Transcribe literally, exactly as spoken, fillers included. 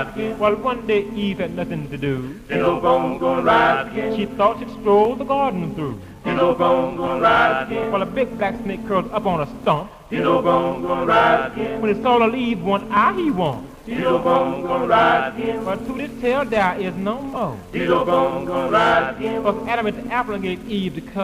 again. Well, one day Eve had nothing to do. Dingo bone gonna rise again. She thought she'd stroll the garden through. Dingo bone gonna rise again. Well, a big black snake curled up on a stump. Dingo bone gonna rise again. When he saw her leave, one eye he won. Dingo bone gonna rise again. But to this tale there is no more. Dingo bone gonna rise again. Because Adam and the apple gave Eve the cut.